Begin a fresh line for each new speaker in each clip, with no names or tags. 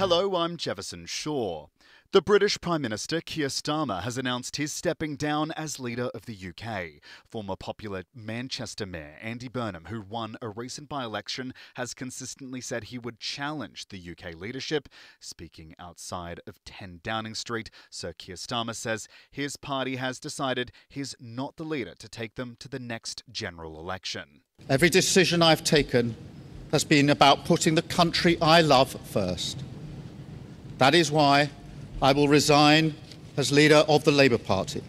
Hello, I'm Jefferson Shaw. The British Prime Minister Keir Starmer has announced he's stepping down as leader of the UK. Former popular Manchester Mayor Andy Burnham, who won a recent by-election, has consistently said he would challenge the UK leadership. Speaking outside of 10 Downing Street, Sir Keir Starmer says his party has decided he's not the leader to take them to the next general election.
Every decision I've taken has been about putting the country I love first. That is why I will resign as leader of the Labour Party.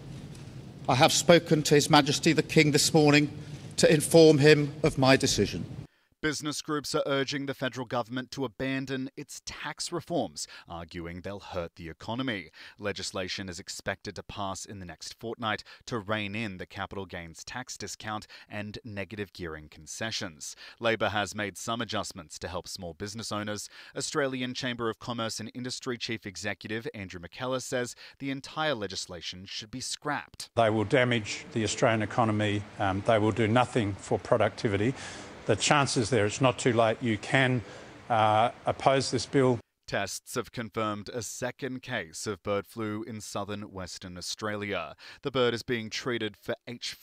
I have spoken to His Majesty the King this morning to inform him of my decision.
Business groups are urging the federal government to abandon its tax reforms, arguing they'll hurt the economy. Legislation is expected to pass in the next fortnight to rein in the capital gains tax discount and negative gearing concessions. Labor has made some adjustments to help small business owners. Australian Chamber of Commerce and Industry Chief Executive Andrew McKellar says the entire legislation should be scrapped.
They will damage the Australian economy. They will do nothing for productivity. The chances there, it's not too late. You can oppose this bill.
Tests have confirmed a second case of bird flu in southern Western Australia. The bird is being treated for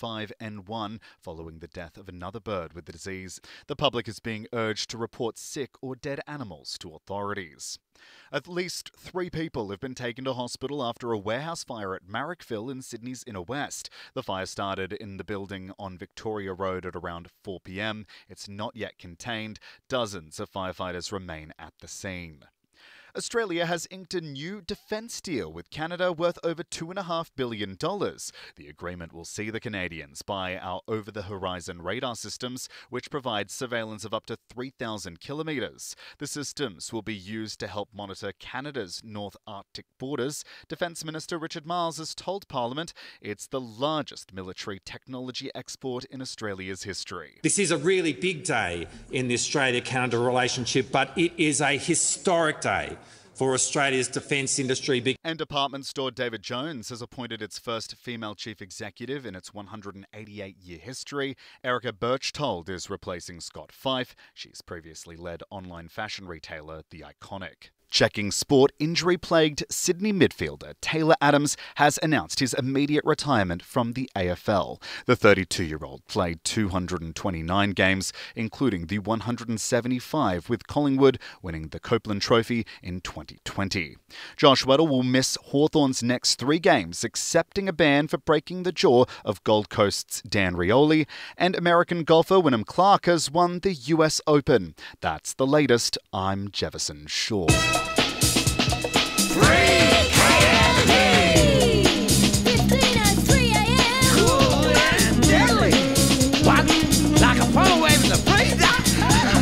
H5N1 following the death of another bird with the disease. The public is being urged to report sick or dead animals to authorities. At least 3 people have been taken to hospital after a warehouse fire at Marrickville in Sydney's inner west. The fire started in the building on Victoria Road at around 4 p.m. It's not yet contained. Dozens of firefighters remain at the scene. Australia has inked a new defence deal with Canada worth over $2.5 billion. The agreement will see the Canadians buy our over-the-horizon radar systems, which provide surveillance of up to 3,000 kilometres. The systems will be used to help monitor Canada's North Arctic borders. Defence Minister Richard Marles has told Parliament it's the largest military technology export in Australia's history.
This is a really big day in the Australia-Canada relationship, but it is a historic day for Australia's defence industry.
And department store David Jones has appointed its first female chief executive in its 188-year history. Erica Berchtold is replacing Scott Fife. She's previously led online fashion retailer The Iconic. Checking sport, injury-plagued Sydney midfielder Taylor Adams has announced his immediate retirement from the AFL. The 32-year-old played 229 games, including the 175 with Collingwood, winning the Copeland Trophy in 2020. Josh Weddle will miss Hawthorn's next 3 games, accepting a ban for breaking the jaw of Gold Coast's Dan Rioli, and American golfer Wyndham Clark has won the US Open. That's the latest. I'm Jefferson Shaw.